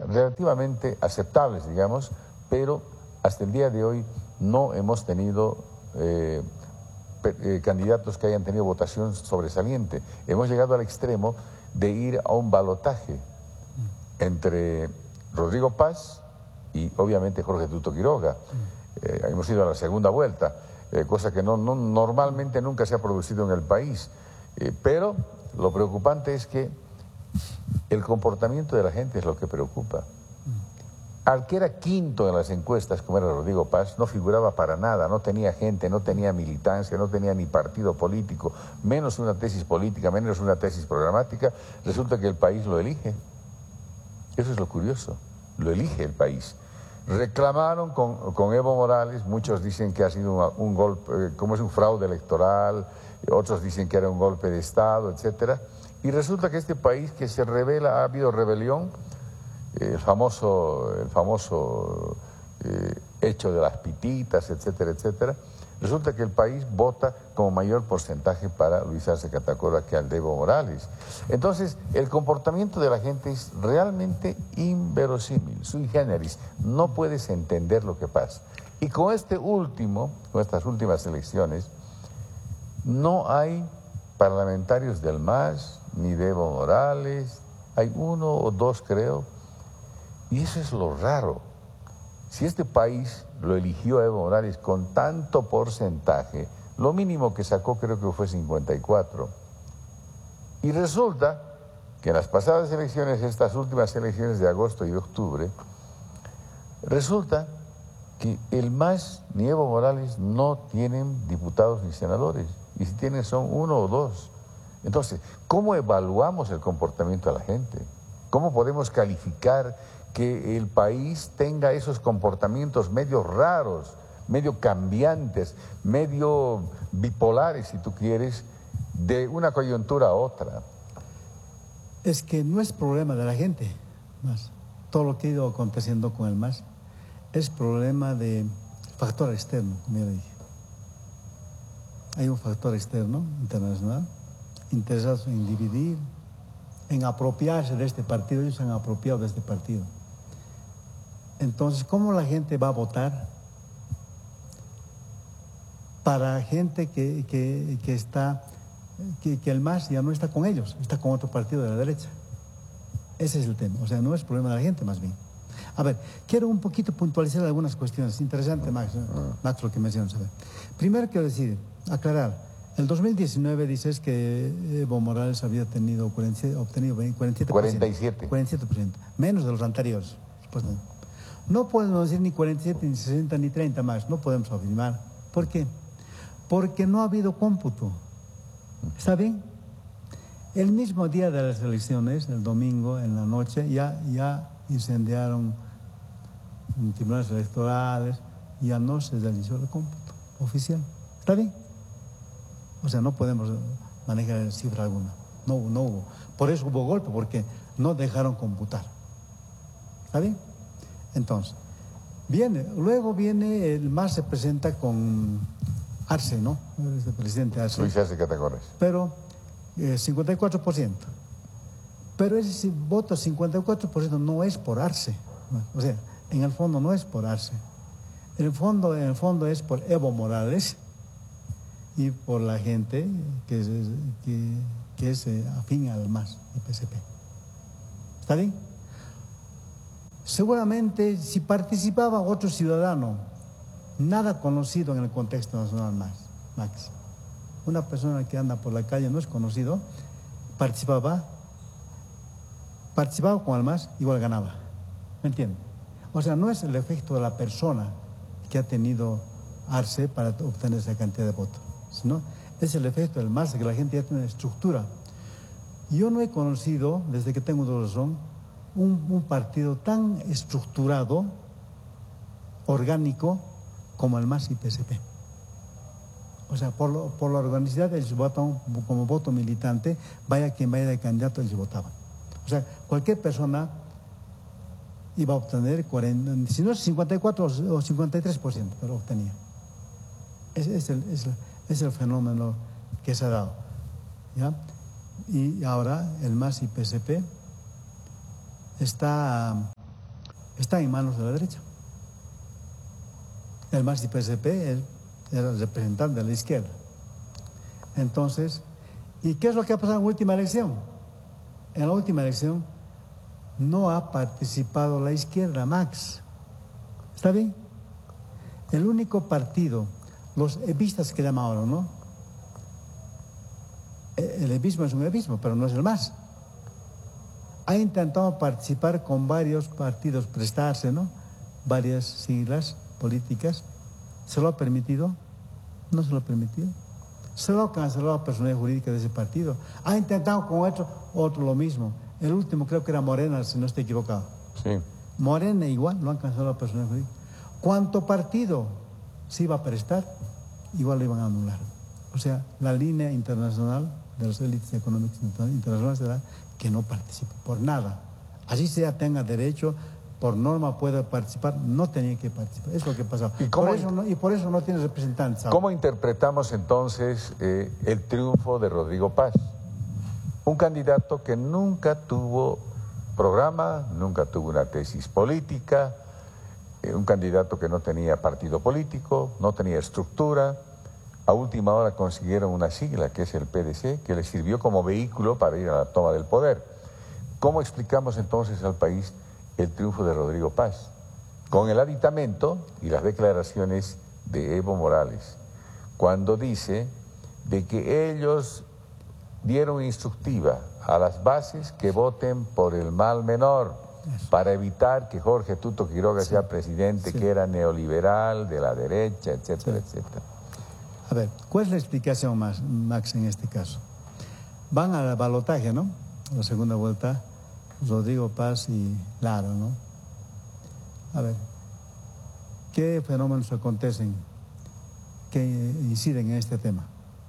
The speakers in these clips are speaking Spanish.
relativamente aceptables, digamos, pero hasta el día de hoy no hemos tenido candidatos que hayan tenido votación sobresaliente. Hemos llegado al extremo de ir a un balotaje entre Rodrigo Paz y obviamente Jorge Tuto Quiroga. Hemos ido a la segunda vuelta, cosa que normalmente nunca se ha producido en el país. Pero lo preocupante es que el comportamiento de la gente es lo que preocupa. Al que era quinto en las encuestas, como era Rodrigo Paz, no figuraba para nada, no tenía gente, no tenía militancia, no tenía ni partido político, menos una tesis política, menos una tesis programática. Resulta que el país lo elige. Eso es lo curioso, lo elige el país. Reclamaron con Evo Morales, muchos dicen que ha sido un golpe, como es un fraude electoral, otros dicen que era un golpe de Estado, etcétera. Y resulta que este país que se revela, ha habido rebelión, el famoso hecho de las pititas, etcétera, etcétera. Resulta que el país vota con mayor porcentaje para Luis Arce Catacora que al de Evo Morales. Entonces, el comportamiento de la gente es realmente inverosímil, sui generis. No puedes entender lo que pasa. Y con estas últimas elecciones, no hay parlamentarios del MAS, ni de Evo Morales, hay uno o dos, creo. Y eso es lo raro. Si este país lo eligió a Evo Morales con tanto porcentaje, lo mínimo que sacó creo que fue 54. Y resulta que en las pasadas elecciones, estas últimas elecciones de agosto y octubre, resulta que el MAS ni Evo Morales no tienen diputados ni senadores. Y si tienen son uno o dos. Entonces, ¿cómo evaluamos el comportamiento de la gente? ¿Cómo podemos calificar que el país tenga esos comportamientos medio raros, medio cambiantes, medio bipolares, si tú quieres, de una coyuntura a otra? Es que no es problema de la gente, más. Todo lo que ha ido aconteciendo con el MAS es problema de factor externo, como ya le dije. Hay un factor externo, internacional, interesados en dividir, en apropiarse de este partido. Ellos se han apropiado de este partido. Entonces, ¿cómo la gente va a votar para gente que el MAS ya no está con ellos, está con otro partido de la derecha? Ese es el tema. O sea, no es problema de la gente, más bien. A ver, quiero un poquito puntualizar algunas cuestiones. Interesante, Max, lo que mencionas. A ver. Primero quiero decir, aclarar, el 2019 dices que Evo Morales había obtenido 47%. 47%, menos de los anteriores, supuestamente. No podemos decir ni 47, ni 60, ni 30 más, no podemos afirmar. ¿Por qué? Porque no ha habido cómputo. ¿Está bien? El mismo día de las elecciones, el domingo, en la noche, ya incendiaron tribunales electorales, ya no se realizó el cómputo oficial. ¿Está bien? O sea, no podemos manejar cifra alguna. No hubo. Por eso hubo golpe, porque no dejaron computar. ¿Está bien? Entonces, luego viene, el MAS se presenta con Arce, ¿no? El presidente Arce. Luis Arce Catacora. Pero 54%. Pero ese voto 54% no es por Arce. O sea, en el fondo no es por Arce. En el fondo es por Evo Morales y por la gente que es afín al MAS y PSP. ¿Está bien? Seguramente si participaba otro ciudadano, nada conocido en el contexto nacional, Max. Una persona que anda por la calle no es conocido, participaba con el MAS, igual ganaba. ¿Me entienden? O sea, no es el efecto de la persona que ha tenido Arce para obtener esa cantidad de votos, sino es el efecto del MAS, que la gente ya tiene estructura. Yo no he conocido, desde que tengo razón, un partido tan estructurado, orgánico, como el MAS y PSP. O sea, por la organicidad, ellos votan como voto militante, vaya quien vaya de candidato, ellos votaban. O sea, cualquier persona iba a obtener 40, si no es 54 o 53%, pero obtenía. Es el fenómeno que se ha dado, ¿ya? Y ahora el MAS y PSP está está en manos de la derecha. El MAS y PSP era el representante de la izquierda. Entonces, ¿y qué es lo que ha pasado en la última elección? En la última elección no ha participado la izquierda, Max. ¿Está bien? El único partido, los evistas que llaman ahora, ¿no? El evismo es un evismo, pero no es el MAS. Ha intentado participar con varios partidos, prestarse, ¿no? Varias siglas políticas. ¿Se lo ha permitido? No se lo ha permitido. Se lo ha cancelado la personalidad jurídica de ese partido. Ha intentado con otro lo mismo. El último creo que era Morena, si no estoy equivocado. Sí. Morena igual, lo han cancelado la personalidad jurídica. ¿Cuánto partido se iba a prestar? Igual lo iban a anular. O sea, la línea internacional de las élites económicas internacionales será que no participe por nada. Así sea, tenga derecho, por norma puede participar, no tenía que participar. Es lo que pasó. ¿Y por eso no tiene representantes. ¿Cómo interpretamos entonces el triunfo de Rodrigo Paz? Un candidato que nunca tuvo programa, nunca tuvo una tesis política, un candidato que no tenía partido político, no tenía estructura. A última hora consiguieron una sigla, que es el PDC, que le sirvió como vehículo para ir a la toma del poder. ¿Cómo explicamos entonces al país el triunfo de Rodrigo Paz? Con el aditamento y las declaraciones de Evo Morales, cuando dice de que ellos dieron instructiva a las bases que voten por el mal menor, para evitar que Jorge Tuto Quiroga sea presidente, que era neoliberal, de la derecha, etcétera, etcétera. A ver, ¿cuál es la explicación, Max, en este caso? Van al balotaje, ¿no? La segunda vuelta, Rodrigo Paz y Lara, ¿no? A ver, ¿qué fenómenos acontecen que inciden en este tema?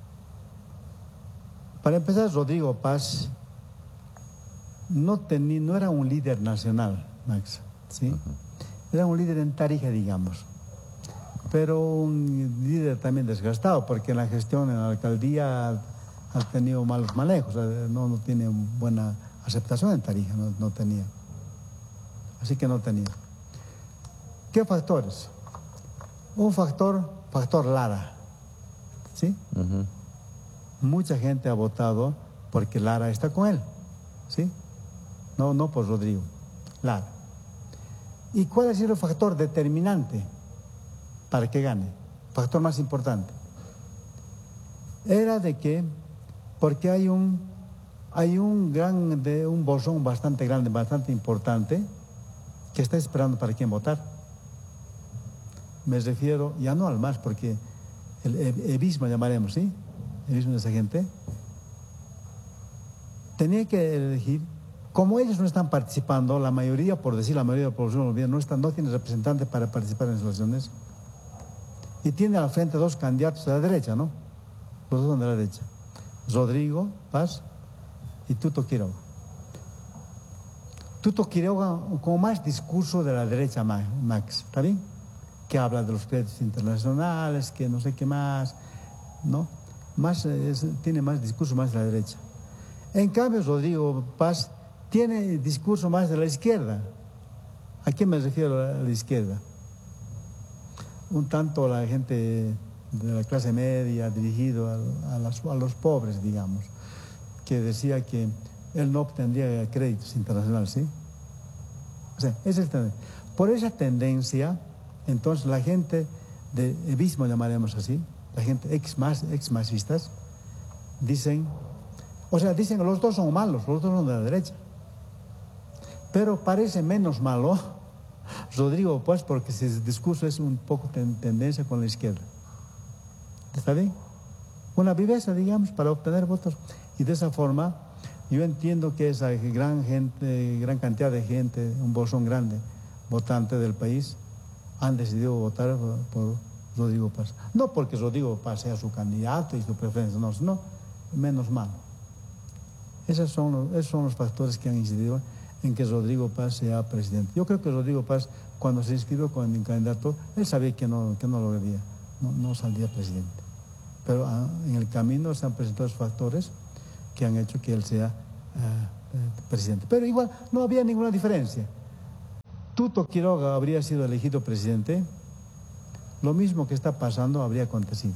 Para empezar, Rodrigo Paz no era un líder nacional, Max, ¿sí? Era un líder en Tarija, digamos, pero un líder también desgastado, porque en la gestión, en la alcaldía, ha tenido malos manejos, no tiene buena aceptación en Tarija, no tenía. Así que no tenía. ¿Qué factores? Un factor Lara, ¿sí? Mucha gente ha votado porque Lara está con él, ¿sí? No por Rodrigo, Lara. ¿Y cuál ha sido el factor determinante para que gane? Factor más importante. Era de que, porque hay un bolsón bastante grande, bastante importante, que está esperando para quién votar. Me refiero, ya no al MAS, porque el evismo llamaremos, ¿sí? El evismo de esa gente. Tenía que elegir, como ellos no están participando, la mayoría, por decir la mayoría de la población boliviana, no tiene representante para participar en las elecciones. Y tiene al frente dos candidatos de la derecha, ¿no? Los dos son de la derecha. Rodrigo Paz y Tuto Quiroga. Tuto Quiroga con más discurso de la derecha, Max, ¿está bien? Que habla de los créditos internacionales, que no sé qué más, ¿no? Tiene más discurso más de la derecha. En cambio, Rodrigo Paz tiene discurso más de la izquierda. ¿A quién me refiero a la izquierda? Un tanto a la gente de la clase media, dirigido a los pobres, digamos, que decía que él no obtendría créditos internacionales, ¿sí? O sea, esa es por esa tendencia, entonces la gente de evismo, llamaremos así, la gente ex-masistas, dicen que los dos son malos, los dos son de la derecha. Pero parece menos malo Rodrigo Paz, porque su discurso es un poco tendencia con la izquierda. ¿Está bien? Una viveza, digamos, para obtener votos. Y de esa forma, yo entiendo que esa gran cantidad de gente, un bolsón grande, votante del país, han decidido votar por Rodrigo Paz. No porque Rodrigo Paz sea su candidato y su preferencia, no, sino menos mal. Esos son los factores que han incidido en que Rodrigo Paz sea presidente. Yo creo que Rodrigo Paz, cuando se inscribió con el candidato, él sabía que no lograría, no saldría presidente. Pero en el camino se han presentado esos factores que han hecho que él sea presidente. Pero igual no había ninguna diferencia. Tuto Quiroga habría sido elegido presidente, lo mismo que está pasando habría acontecido.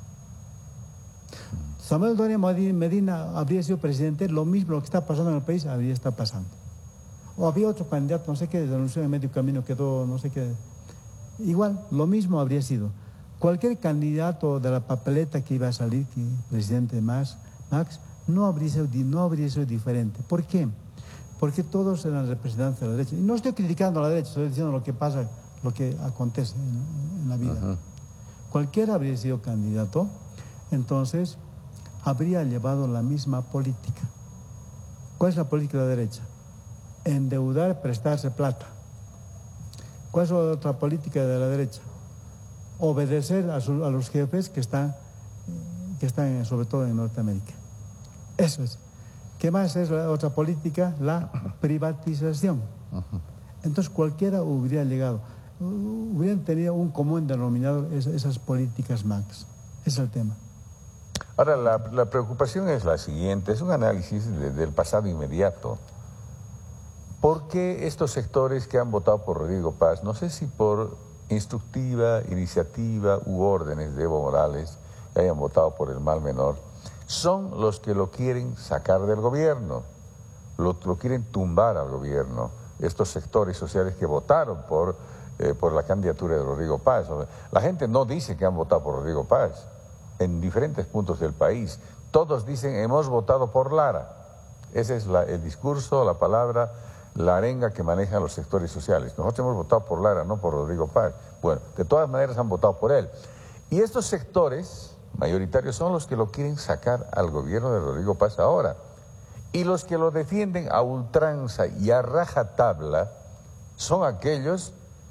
Samuel Doria Medina habría sido presidente, lo mismo lo que está pasando en el país habría estado pasando. O había otro candidato, no sé qué, denunció en medio camino, quedó, no sé qué. Igual, lo mismo habría sido. Cualquier candidato de la papeleta que iba a salir, presidente Max, no habría sido diferente. ¿Por qué? Porque todos eran representantes de la derecha. Y no estoy criticando a la derecha, estoy diciendo lo que pasa, lo que acontece en la vida. Cualquiera habría sido candidato, entonces habría llevado la misma política. ¿Cuál es la política de la derecha? Endeudar, prestarse plata. ¿Cuál es la otra política de la derecha? Obedecer a los jefes que están sobre todo en Norteamérica. Eso es. ¿Qué más es la otra política? La privatización. Entonces cualquiera hubiera llegado, hubieran tenido un común denominador esas políticas Max. Ese es el tema. Ahora, la preocupación es la siguiente, es un análisis del pasado inmediato. ¿Por qué estos sectores que han votado por Rodrigo Paz, no sé si por instructiva, iniciativa u órdenes de Evo Morales, que hayan votado por el mal menor, son los que lo quieren sacar del gobierno, lo quieren tumbar al gobierno, estos sectores sociales que votaron por la candidatura de Rodrigo Paz? La gente no dice que han votado por Rodrigo Paz en diferentes puntos del país. Todos dicen, hemos votado por Lara. Ese es el discurso, la palabra, la arenga que manejan los sectores sociales. Nosotros hemos votado por Lara, no por Rodrigo Paz. Bueno, de todas maneras han votado por él. Y estos sectores mayoritarios son los que lo quieren sacar al gobierno de Rodrigo Paz ahora. Y los que lo defienden a ultranza y a rajatabla son aquellos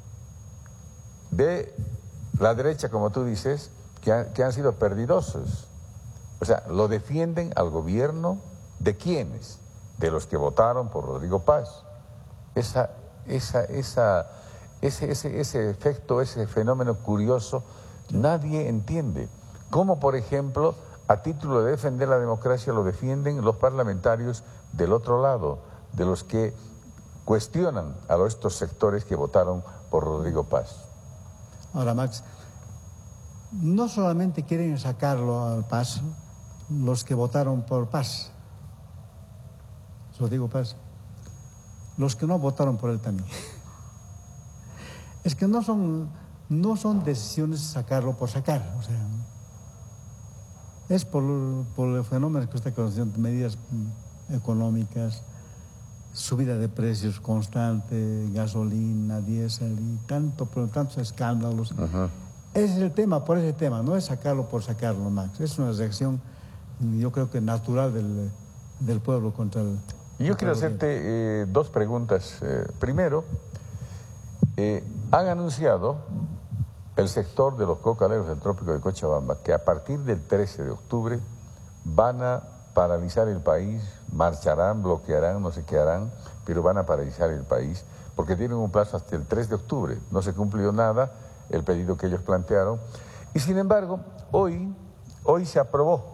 de la derecha, como tú dices, que han sido perdidosos. O sea, lo defienden al gobierno ¿de quiénes? De los que votaron por Rodrigo Paz. Ese efecto, ese fenómeno curioso, nadie entiende. Como, por ejemplo, a título de defender la democracia lo defienden los parlamentarios del otro lado, de los que cuestionan a estos sectores que votaron por Rodrigo Paz. Ahora, Max, no solamente quieren sacarlo al Paz los que votaron por Paz, Rodrigo Paz, los que no votaron por él también. Es que no son decisiones sacarlo por sacar, o sea, es por el fenómeno que usted conoce, medidas económicas, subida de precios constante, gasolina, diésel y tantos escándalos. Ese es el tema, por ese tema, no es sacarlo por sacarlo, Max. Es una reacción, yo creo que natural del pueblo contra el... Yo quiero hacerte dos preguntas. Primero, han anunciado el sector de los cocaleros del trópico de Cochabamba que a partir del 13 de octubre van a paralizar el país, marcharán, bloquearán, no sé qué harán, pero van a paralizar el país porque tienen un plazo hasta el 3 de octubre. No se cumplió nada el pedido que ellos plantearon. Y sin embargo, hoy se aprobó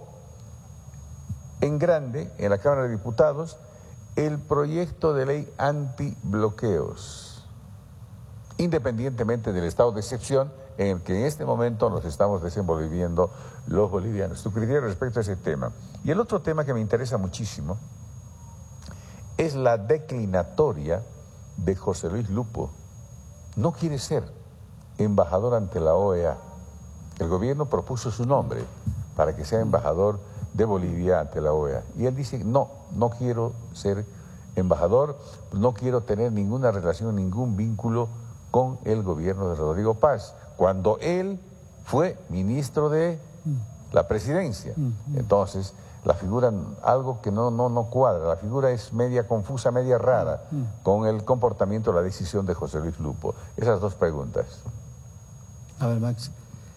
en grande, en la Cámara de Diputados, el proyecto de ley antibloqueos, independientemente del estado de excepción en el que en este momento nos estamos desenvolviendo los bolivianos. Tu criterio respecto a ese tema. Y el otro tema que me interesa muchísimo es la declinatoria de José Luis Lupo. No quiere ser embajador ante la OEA. El gobierno propuso su nombre para que sea embajador de Bolivia ante la OEA. Y él dice, no quiero ser embajador, no quiero tener ninguna relación, ningún vínculo con el gobierno de Rodrigo Paz, cuando él fue ministro de la presidencia. Entonces, la figura, algo que no cuadra, la figura es media confusa, media rara, con el comportamiento, la decisión de José Luis Lupo. Esas dos preguntas. A ver, Max,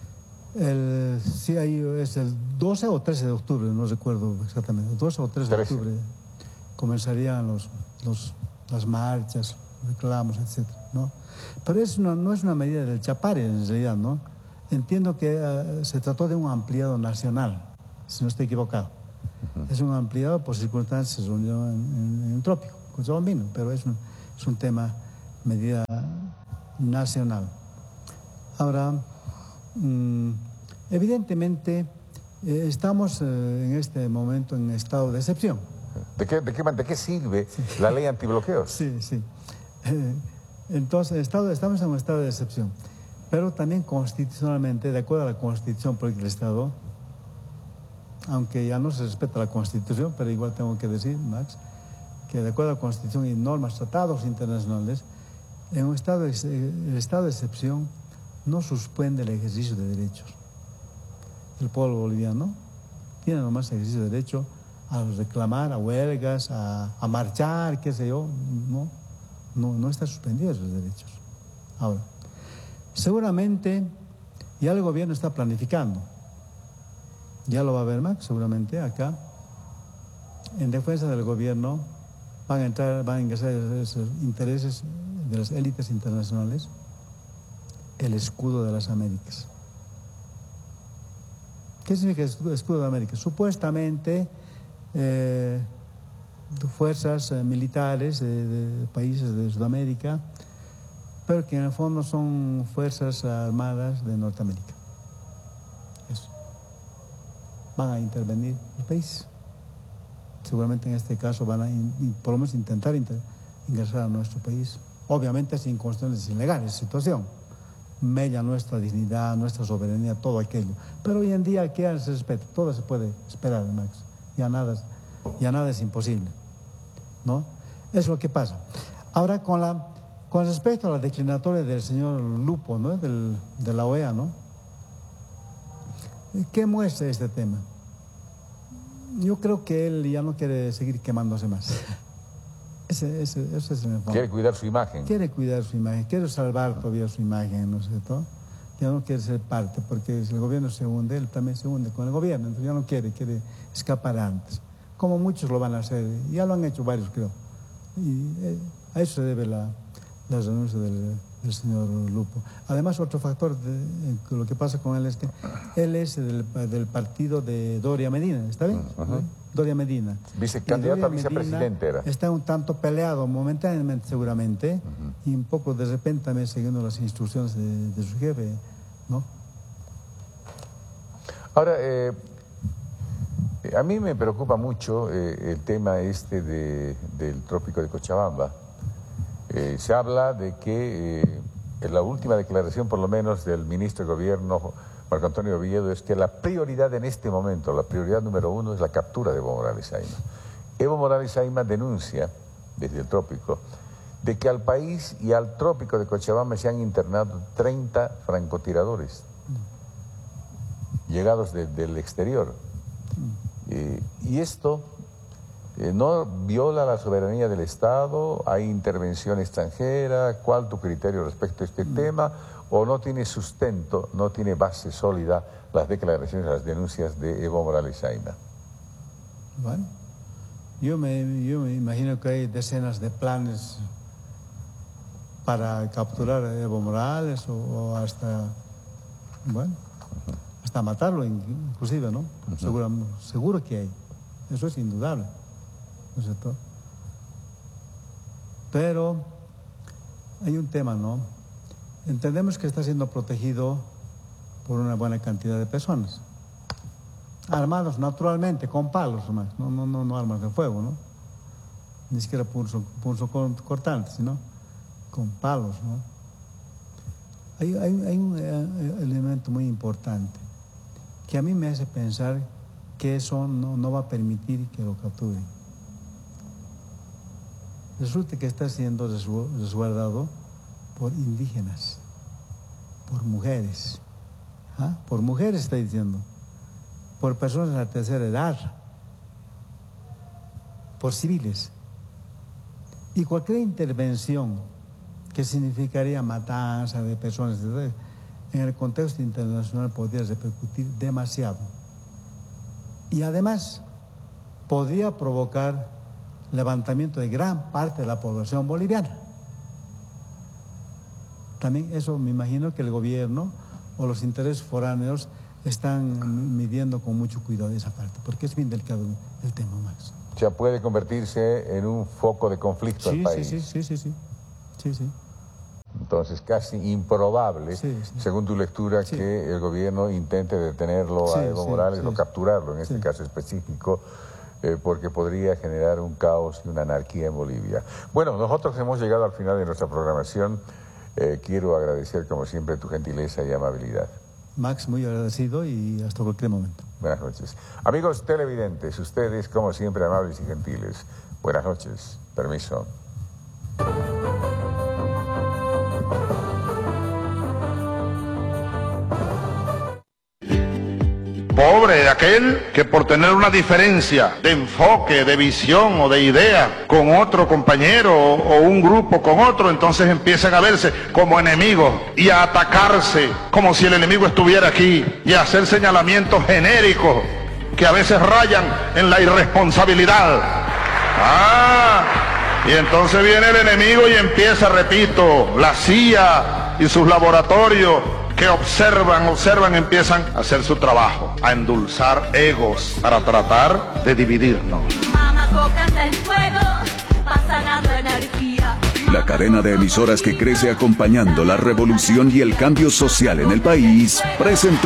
sí, ahí es el 12 o 13 de octubre, no recuerdo exactamente, 12 o 13 de octubre comenzarían las marchas, reclamos, etcétera, ¿no? Pero no es una medida del Chapare, en realidad, ¿no? Entiendo que se trató de un ampliado nacional, si no estoy equivocado. Es un ampliado por circunstancias, se reunió en el trópico, cochabambino, pero es un tema medida nacional. Ahora, evidentemente, estamos en este momento en estado de excepción. ¿De qué sirve la ley antibloqueos? Sí, sí. Entonces, estamos en un estado de excepción. Pero también constitucionalmente, de acuerdo a la Constitución Política del Estado, aunque ya no se respeta la Constitución, pero igual tengo que decir, Max, que de acuerdo a la Constitución y normas, tratados internacionales, en un estado el estado de excepción no suspende el ejercicio de derechos. El pueblo boliviano tiene nomás ejercicio de derecho a reclamar, a huelgas, a marchar, qué sé yo, no está suspendido esos derechos. Ahora, seguramente ya el gobierno está planificando, ya lo va a ver Max, seguramente acá, en defensa del gobierno van a ingresar esos intereses de las élites internacionales, el escudo de las Américas. ¿Qué significa escudo de América? Supuestamente fuerzas militares de países de Sudamérica, pero que en el fondo son fuerzas armadas de Norteamérica. Eso. Van a intervenir el país. Seguramente en este caso van a por lo menos intentar ingresar a nuestro país. Obviamente sin cuestiones ilegales, situación. Mella nuestra dignidad, nuestra soberanía, todo aquello. Pero hoy en día, ¿qué se respeta? Todo se puede esperar, Max. Ya nada es imposible, ¿no? Eso es lo que pasa. Ahora, con respecto a la declinatoria del señor Lupo, ¿no? De la OEA, ¿no? ¿Qué muestra este tema? Yo creo que él ya no quiere seguir quemándose más. Ese es el fondo. Quiere cuidar su imagen. Quiere cuidar su imagen, quiere salvar todavía su imagen, ¿no es cierto? Ya no quiere ser parte, porque si el gobierno se hunde, él también se hunde con el gobierno, entonces ya no quiere escapar antes. Como muchos lo van a hacer, ya lo han hecho varios, creo. Y a eso se debe la renuncia del señor Lupo. Además, otro factor de lo que pasa con él es que él es del partido de Doria Medina, ¿está bien? Doria Medina. Vicecandidato a vicepresidente era. Está un tanto peleado momentáneamente, seguramente, y un poco de repente también siguiendo las instrucciones de su jefe, ¿no? Ahora, a mí me preocupa mucho el tema del trópico de Cochabamba. Se habla de que en la última declaración, por lo menos, del ministro de Gobierno, Marco Antonio Oviedo, es que la prioridad en este momento, la prioridad número 1 es la captura de Evo Morales Ayma. Evo Morales Ayma denuncia, desde el trópico, de que al país y al trópico de Cochabamba se han internado 30 francotiradores llegados del exterior. Y esto no viola la soberanía del Estado, hay intervención extranjera. ¿Cuál tu criterio respecto a este tema? ¿O no tiene sustento, no tiene base sólida las declaraciones, las denuncias de Evo Morales Ayma? Bueno, yo me imagino que hay decenas de planes para capturar a Evo Morales o hasta, bueno, hasta matarlo inclusive, ¿no? Seguro que hay, eso es indudable, ¿no es cierto? Pero hay un tema, ¿no? Entendemos que está siendo protegido por una buena cantidad de personas, armados naturalmente, con palos nomás, no armas de fuego, ¿no? Ni siquiera punzo cortante, sino con palos, ¿no? Hay un elemento muy importante que a mí me hace pensar que eso no va a permitir que lo capturen. Resulta que está siendo resguardado por indígenas, por mujeres, por mujeres está diciendo, por personas de la tercera edad, por civiles. Y cualquier intervención que significaría matanza de personas en el contexto internacional podría repercutir demasiado. Y además podría provocar levantamiento de gran parte de la población boliviana. También eso me imagino que el gobierno o los intereses foráneos están midiendo con mucho cuidado esa parte, porque es bien delicado el tema, Max. O sea, puede convertirse en un foco de conflicto el país. Sí. entonces casi improbable, según tu lectura, que el gobierno intente detenerlo a Evo Morales o capturarlo, en este caso específico, porque podría generar un caos y una anarquía en Bolivia. Bueno, nosotros hemos llegado al final de nuestra programación. Quiero agradecer, como siempre, tu gentileza y amabilidad. Max, muy agradecido y hasta cualquier momento. Buenas noches. Amigos televidentes, ustedes, como siempre, amables y gentiles. Buenas noches. Permiso. Pobre de aquel que por tener una diferencia de enfoque, de visión o de idea con otro compañero o un grupo con otro, entonces empiezan a verse como enemigos y a atacarse como si el enemigo estuviera aquí y a hacer señalamientos genéricos que a veces rayan en la irresponsabilidad. Y entonces viene el enemigo y empieza, repito, la CIA y sus laboratorios que observan, empiezan a hacer su trabajo, a endulzar egos para tratar de dividirnos. La cadena de emisoras que crece acompañando la revolución y el cambio social en el país presentó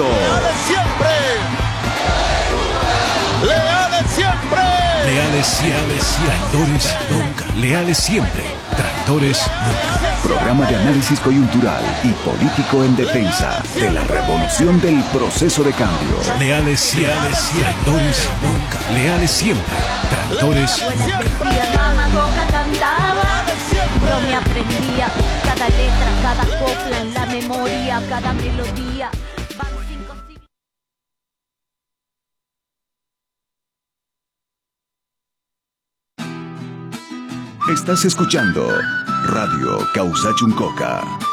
¡Leales siempre! Leales siempre, traidores nunca. Leales siempre, traidores nunca. Programa de análisis coyuntural y político en defensa de la revolución del proceso de cambio. Leales siempre, traidores nunca. Leales siempre, traidores nunca. Mamá cantaba, yo me aprendía cada letra, cada copla en la memoria, cada melodía. Estás escuchando Radio Causa Chuncoca.